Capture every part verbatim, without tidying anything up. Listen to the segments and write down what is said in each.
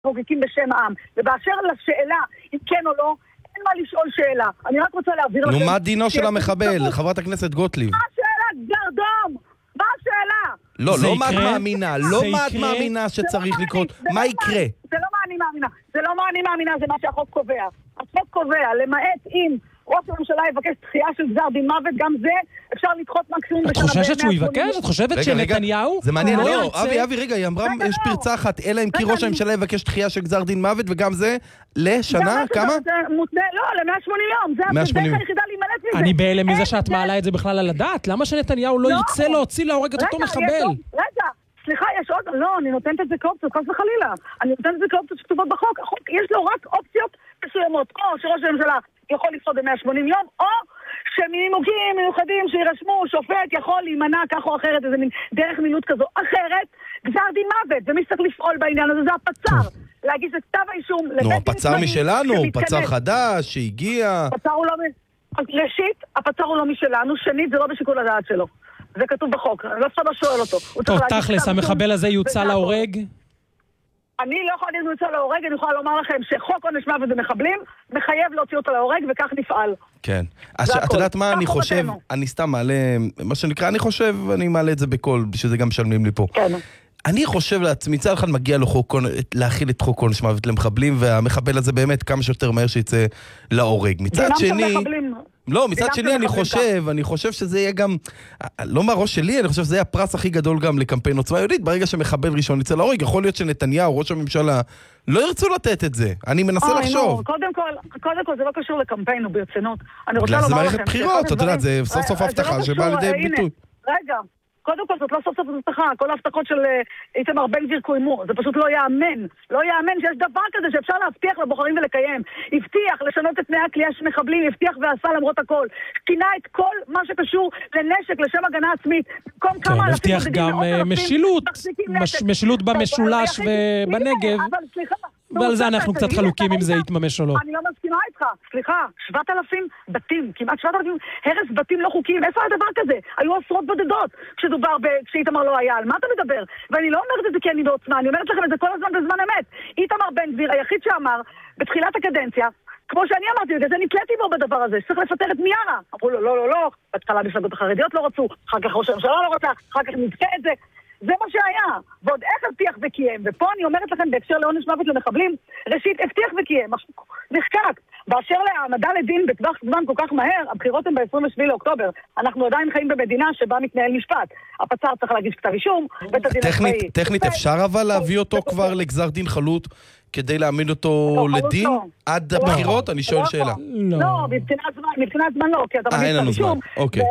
מחוקקים בשם העם. ובאשר לשאלה, אם כן או לא, אין מה לשאול שאלה. אני רק רוצה להעביר לכם... נו, מה דינו של המחבל, חברת הכנסת גוטליב? מה השאלה, גרדום? מה השאלה? לא, לא מה את מאמינה, לא מה את מאמינה שצריך לקרות. מה יקרה? זה לא מה אני מאמינה. זה לא מה אני מאמינה, זה מה שהחוק קובע. החוק קובע, למעט אם ראש הממשלה יבקש דחייה של גזר דין מוות, גם זה אפשר לדחות מקסימום בשנה. את חושבת שהוא יבקש? את חושבת שנתניהו? זה מעניין, לא, אבי, אבי, רגע, היא אמרה, יש פרצה אחת, אלא אם כי ראש הממשלה יבקש דחייה של גזר דין מוות, וגם זה לשנה, כמה? זה מותנה, לא, ל-מאה ושמונים יום, זה הדרך היחידה להימלט מזה. אני בהלם מזה שאת מעלה את זה בכלל על הדעת, למה שנתניהו לא ירצה להוציא להורג את אותו מחבל? רגע, סליחה, יש עוד, לא, אני נותנת את זה כאופציות, חס וחלילה. אני נותנת את זה כאופציות שכתובות בחוק. החוק, יש לו רק אופציות מסוימות, או שראש הממשלה יכול לפסול ב-מאה ושמונים יום, או שמנימוקים מיוחדים שירשמו, שופט יכול להימנע כך או אחרת, איזה מין דרך מילוט כזו. אחרת, גזר דין מוות, ומי שצריך לפעול בעניין הזה, זה הפצ"ר. להגיש את כתב האישום לבית דין. נו, הפצ"ר משלנו, פצ"ר חדש, שהגיע. הפצ"ר הוא לא... ראשית, הפצ"ר הוא לא משלנו, שנית, זה לא בשיקול הדעת שלו. זה כתוב בחוק, לא אפשר לא שואל אותו. טוב, תכלס, המחבל הזה יוצא להורג? אני לא יכולה להגיד יוצא להורג, אני יכולה לומר לכם שחוק עונש מוות ומחבלים מחייב להוציא אותו להורג, וכך נפעל. כן. אז את יודעת מה אני חושב, אני סתם מעלה, מה שנקרא, אני חושב, אני מעלה את זה בקול, שזה גם משלמים לי פה. כן. אני חושב לעצמי, צד אחד מגיע לו חוק, להכיל את חוק עונש מוות למחבלים, והמחבל הזה באמת כמה שיותר מהר שיצא להורג. מצד שני... לא, מצד שני אני חושב, אני חושב שזה יהיה גם, לא מהראש שלי, אני חושב שזה יהיה הפרס הכי גדול גם לקמפיין עוצמה יהודית, ברגע שמחבל ראשון יצא להורג, יכול להיות שנתניהו, ראש הממשלה, לא ירצו לתת את זה. אני מנסה לחשוב. קודם כל, קודם כל זה לא קשור לקמפיין, הוא ברצינות. בגלל זה מערכת בחירות, אתה יודע, זה סוף סוף הבטחה שבא לידי ביטוי. רגע. קודם כל, זאת לא סוף סוף הבטחה, כל ההבטחות של איתמר בן גביר קוימו, זה פשוט לא יאמן, לא יאמן שיש דבר כזה שאפשר להבטיח לבוחרים ולקיים, הבטיח לשנות את תנאי הכליאה של מחבלים, הבטיח ועשה למרות הכל, שינה את כל מה שקשור לנשק, לשם הגנה עצמית, במקום כמה אלפים, הבטיח גם משילות, משילות במשולש ובנגב, ועל זה אנחנו קצת חלוקים אם זה יתממש או לא. אני לא מסכימה איתך, סליחה, שבעת אלפים בתים, כמעט שבעת אלפים, הרס בתים לא חוקיים, איפה הדבר כזה? היו עשרות בודדות כשדובר, כשאיתמר לא היה, על מה אתה מדבר? ואני לא אומרת את זה כי אני בעוצמה, אני אומרת לכם את זה כל הזמן בזמן אמת. איתמר בן גביר, היחיד שאמר, בתחילת הקדנציה, כמו שאני אמרתי, בגלל זה נקלטתי בו בדבר הזה, שצריך לפטר את מיארה. אמרו לו, לא, לא, לא, בהתחלה המפלגות החרדיות לא רצו, אחר כך ראש הממשלה לא רצה, אחר כך נדחה את זה. זה מה שהיה, ועוד איך הבטיח וקיים, ופה אני אומרת לכם בהקשר לעונש מוות למחבלים, ראשית הבטיח וקיים, נחקק, באשר להעמדה לדין בטווח זמן כל כך מהר, הבחירות הן ב-עשרים ושביעי לאוקטובר, אנחנו עדיין חיים במדינה שבה מתנהל משפט, הפצ"ר צריך להגיש כתב אישום, בית הדין הצבאי. טכנית אפשר אבל להביא אותו כבר לגזר דין חלוט, כדי להעמיד אותו לדין עד הבחירות? אני שואל שאלה. לא, מבחינת זמן לא, כי אתה אה, אין לנו זמן, אוקיי.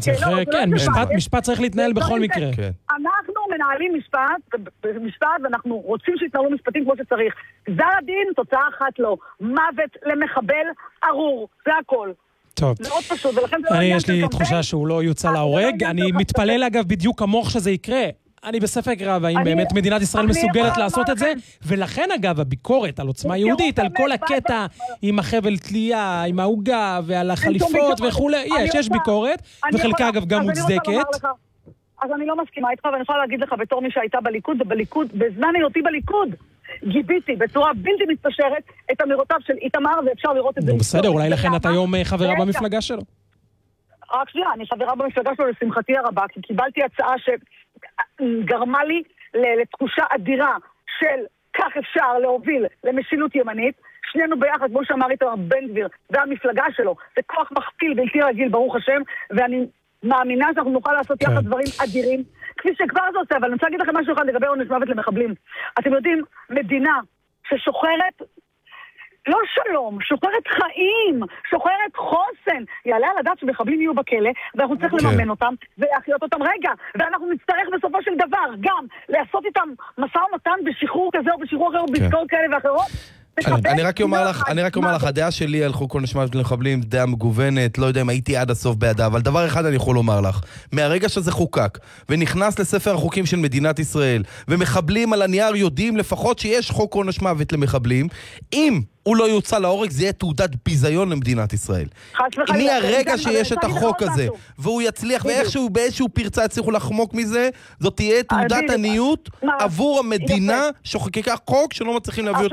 כן, משפט צריך להתנהל בכל מקרה. אנחנו מנהלים משפט, משפט, ואנחנו רוצים שיתנהלו משפטים כמו שצריך. גזר הדין, תוצאה אחת לא. מוות למחבל ארור, זה הכל. טוב. מאוד פשוט, ולכן זה לא עניין של קמפיין. יש לי תחושה שהוא לא יוצא להורג. אני מתפלל אגב בדיוק כמוך שזה יקרה. אני בספק רב, האם באמת מדינת ישראל מסוגלת לעשות את זה, ולכן אגב הביקורת על עוצמה יהודית, על כל הקטע עם החבל תלייה, עם ההוגה ועל החליפות וכו', יש, יש ביקורת, וחלקה אגב גם מוצדקת. אז אני לא מסכימה איתך, ואני יכולה להגיד לך בתור מי שהייתה בליכוד, ובליכוד, בזמן היותי בליכוד, גיביתי בצורה בלתי מתפשרת את אמירותיו של איתמר, ואפשר לראות את זה. בסדר, אולי לכן אתה היום חברה במפלגה שלו. רק שנייה, אני חברה במפלגה שלו לשמחתי הרבה, כי קיבלתי הצעה שגרמה לי לתחושה אדירה של כך אפשר להוביל למשילות ימנית, שנינו ביחד, כמו שאמר איתמר בן גביר, והמפלגה שלו, זה כוח מכפיל בלתי רגיל, ברוך השם, ואני מאמינה שאנחנו נוכל לעשות יחד דברים אדירים, כפי שכבר זה עושה, אבל אני רוצה להגיד לכם משהו אחד לגבי עונש מוות למחבלים. אתם יודעים, מדינה ששוחרת לא שלום, שוחרת חיים, שוחרת חוסן. יעלה על הדעת שמחבלים יהיו בכלא, ואנחנו צריך לממן אותם, ולהחיות אותם רגע. ואנחנו נצטרך בסופו של דבר גם לעשות איתם משא ומתן בשחרור כזה או בשחרור אחר, או בזכור כאלה ואחרות. אני רק אומר לך, אני רק אומר לך, הדעה שלי על חוק עונש מוות למחבלים, דעה מגוונת, לא יודע אם הייתי עד הסוף בעדה, אבל דבר אחד אני יכול לומר לך, מהרגע שזה חוקק, ונכנס לספר החוקים של מדינת ישראל, ומחבלים על הנייר יודעים לפחות שיש חוק עונש מוות למחבלים, אם הוא לא יוצא להורג, זה יהיה תעודת ביזיון למדינת ישראל. מהרגע שיש את החוק הזה, והוא יצליח, ואיכשהו באיזשהו פרצה יצליחו לחמוק מזה, זאת תהיה תעודת עניות עבור המדינה שחוקקה חוק שלא מצליחים להביא אותו